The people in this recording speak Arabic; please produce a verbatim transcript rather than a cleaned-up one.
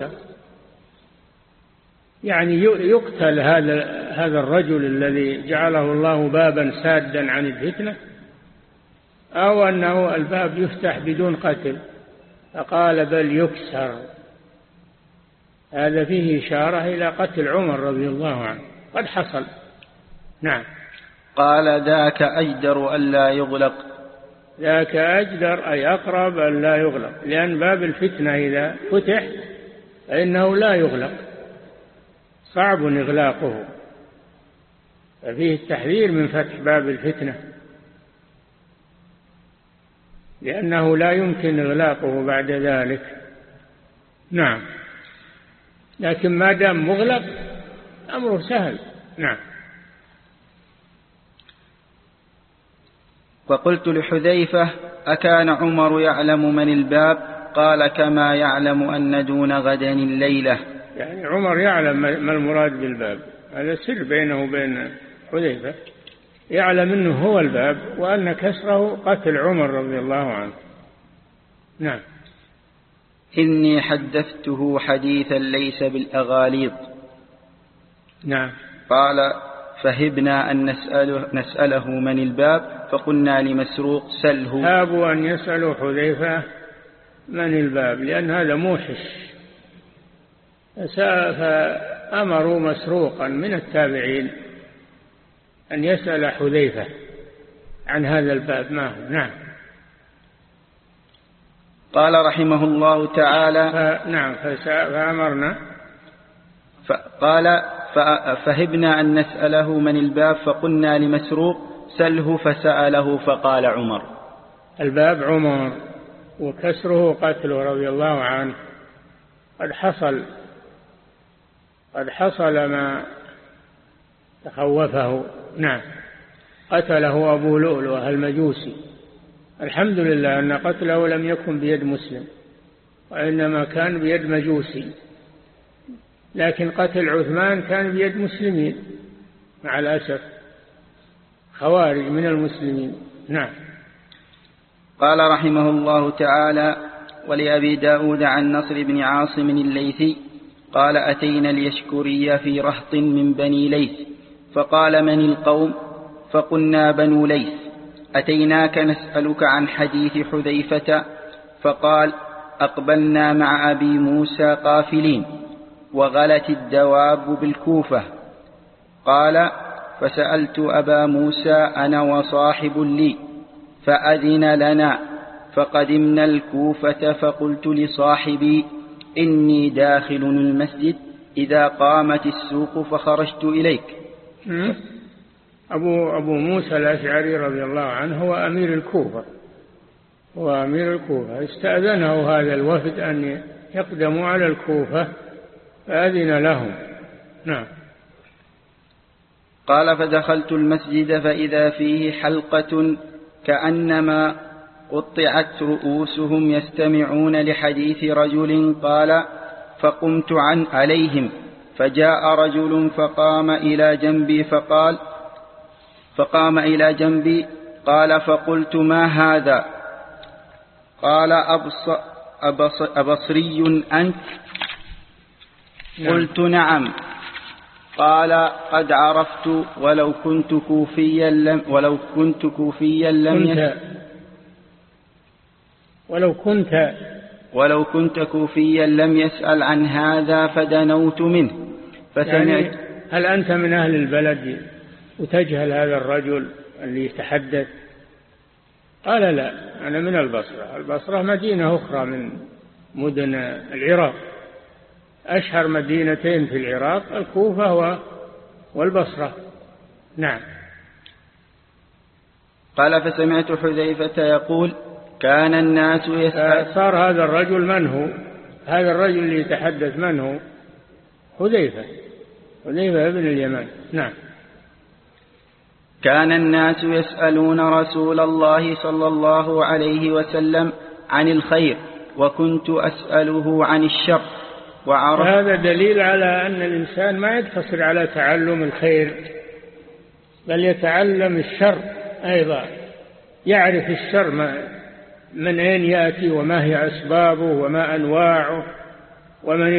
يعني يقتل هذا هذا الرجل الذي جعله الله بابا سادا عن الفتنة، أو أنه الباب يفتح بدون قتل، فقال بل يكسر. هذا فيه إشارة إلى قتل عمر رضي الله عنه قد حصل. نعم. قال ذاك أجدر ألا يغلق. ذاك أجدر أي أقرب ألا يغلق، لأن باب الفتنة إذا فتح فإنه لا يغلق، صعب إغلاقه، ففيه التحذير من فتح باب الفتنة، لأنه لا يمكن إغلاقه بعد ذلك. نعم. لكن ما دام مغلق أمره سهل. نعم. وقلت لحذيفة أكان عمر يعلم من الباب؟ قال كما يعلم أن دون غدا الليلة. يعني عمر يعلم ما المراد بالباب، هذا سر بينه وبين حذيفة، يعلم أنه هو الباب وأن كسره قتل عمر رضي الله عنه. نعم. إني حدثته حديثا ليس بالأغاليط. نعم. قال فهبنا أن نسأله, نسأله من الباب، فقلنا لمسروق سله. هابوا أن يسألوا حذيفة من الباب، لأن هذا موحش، فأمروا مسروقا من التابعين أن يسأل حذيفة عن هذا الباب ما هو. نعم. قال رحمه الله تعالى ف... نعم فأمرنا قال فهبنا أن نسأله من الباب، فقلنا لمسروق سله، فسأله فقال عمر. الباب عمر وكسره قتله رضي الله عنه قد حصل قد حصل ما تخوفه. نعم. قتله أبو لؤلؤة المجوسي. الحمد لله أن قتله لم يكن بيد مسلم، وإنما كان بيد مجوسي، لكن قتل عثمان كان بيد مسلمين مع الأسف، خوارج من المسلمين. نعم. قال رحمه الله تعالى ولأبي داود عن نصر بن عاصم الليثي قال أتينا اليشكرية في رهط من بني ليث، فقال من القوم؟ فقلنا بنو ليث. أتيناك نسألك عن حديث حذيفة، فقال أقبلنا مع أبي موسى قافلين وغلت الدواب بالكوفة. قال فسألت أبا موسى أنا وصاحب لي فأذن لنا، فقدمنا الكوفة، فقلت لصاحبي إني داخل المسجد إذا قامت السوق فخرجت إليك. أبو, أبو موسى الأشعري رضي الله عنه هو أمير الكوفة، هو أمير الكوفة، استأذنه هذا الوفد أن يقدموا على الكوفة فأذن لهم. نعم. قال فدخلت المسجد فإذا فيه حلقة كأنما قطعت رؤوسهم يستمعون لحديث رجل. قال فقمت عن عليهم، فجاء رجل فقام إلى جنبي فقال فقام إلى جنبي قال فقلت ما هذا؟ قال أبص أبص أبصري أنت؟ قلت نعم. قال قد عرفت ولو كنت كوفيا لم ولو كنت كوفيا لم كنت ولو كنت ولو كنت كوفيا لم يسأل عن هذا فدنوت منه فسمعت. يعني هل أنت من أهل البلد وتجهل هذا الرجل اللي يتحدث؟ قال لا، أنا من البصرة. البصرة مدينة أخرى من مدن العراق، أشهر مدينتين في العراق الكوفة والبصرة. نعم. قال فسمعت حذيفة يقول كان الناس يسأل. صار هذا الرجل من هو؟ هذا الرجل اللي يتحدث من هو؟ حذيفة، حذيفة ابن اليمان. نعم. كان الناس يسألون رسول الله صلى الله عليه وسلم عن الخير وكنت أسأله عن الشر. وعرف هذا دليل على أن الإنسان ما يقتصر على تعلم الخير، بل يتعلم الشر أيضا، يعرف الشر من أين يأتي وما هي أسبابه وما أنواعه ومن